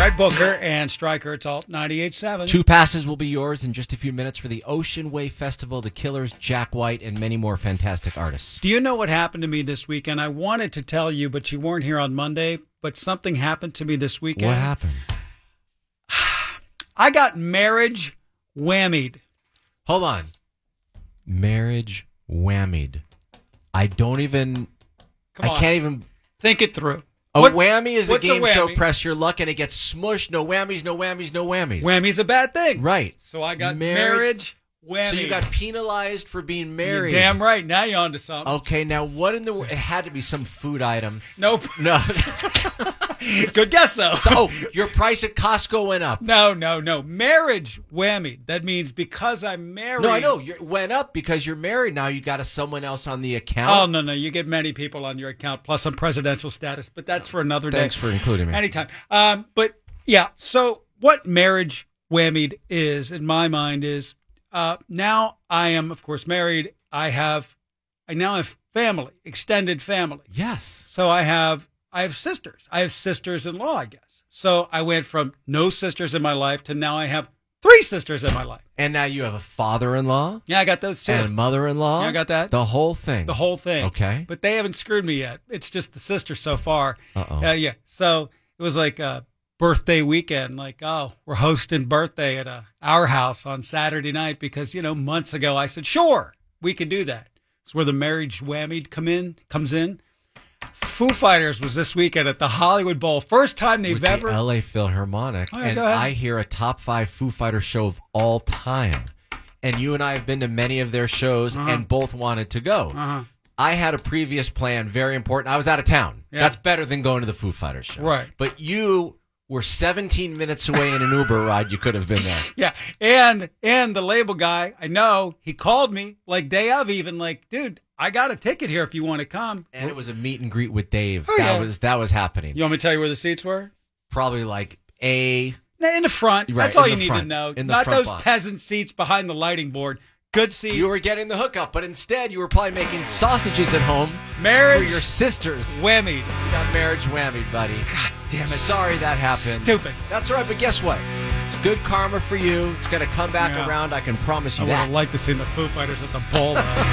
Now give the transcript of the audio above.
Brett Booker and Stryker. It's Alt 98.7. 2 passes will be yours in just a few minutes for the Ocean Wave Festival, The Killers, Jack White, and many more fantastic artists. Do you know what happened to me this weekend? I wanted to tell you, but you weren't here on Monday. But something happened to me this weekend. What happened? I got marriage whammied. Hold on. Marriage whammied. I can't even think it through. Whammy is the game show whammy? Press Your Luck, and it gets smushed. No whammies, no whammies, no whammies. Whammy's a bad thing. Right. So I got marriage whammy. So you got penalized for being married. You're damn right. Now you're onto something. Okay, now what in the world? It had to be some food item. Nope. No. Good guess, though. So, your price at Costco went up. No. Marriage whammy. That means because I'm married. No, I know. It went up because you're married now. You got someone else on the account. Oh, no. You get many people on your account, plus some presidential status. But that's for another day. Thanks for including me. Anytime. But, yeah. So, what marriage whammied is, in my mind, is now I am, of course, married. I now have family, extended family. Yes. So I have sisters. I have sisters-in-law, I guess. So I went from no sisters in my life to now I have 3 sisters in my life. And now you have a father-in-law? Yeah, I got those too. And a mother-in-law? Yeah, I got that. The whole thing? The whole thing. Okay. But they haven't screwed me yet. It's just the sisters so far. Uh-oh. Yeah. So it was like a birthday weekend. Like, oh, we're hosting birthday at our house on Saturday night because, months ago I said, sure, we can do that. It's where the marriage whammy comes in. Foo Fighters was this weekend at the Hollywood Bowl. First time they've With ever. The LA Philharmonic. Oh, yeah, and go ahead. I hear a top 5 Foo Fighters show of all time. And you and I have been to many of their shows and both wanted to go. I had a previous plan, very important. I was out of town. Yeah. That's better than going to the Foo Fighters show. Right. But you were 17 minutes away in an Uber ride. You could have been there. Yeah. And the label guy, I know, he called me like day of even like, dude, I got a ticket here if you want to come. And it was a meet and greet with Dave. Oh, That was happening. You want me to tell you where the seats were? Probably like In the front. Right, That's all in you the need front. to know. In the Not front those box. peasant seats behind the lighting board. Good seats. You were getting the hookup, but instead you were probably making sausages at home marriage for your sisters. whammied. You got marriage whammied, buddy. God damn it. Sorry that happened. Stupid. That's all right, but guess what? It's good karma for you. It's going to come back around. I can promise you I would that. have liked to see the Foo Fighters at the bowl.